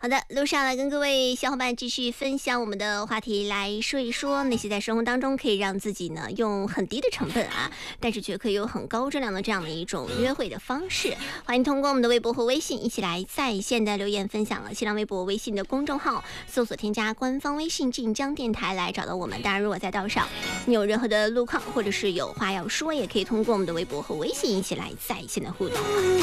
好的，路上来跟各位小伙伴继续分享我们的话题，来说一说那些在生活当中可以让自己呢用很低的成本但是却可以有很高质量的这样的一种约会的方式。欢迎通过我们的微博和微信一起来在线的留言分享了。新浪微博、微信的公众号搜索添加官方微信晋江电台来找到我们。当然，如果在道上你有任何的路况或者是有话要说，也可以通过我们的微博和微信一起来在线的互动。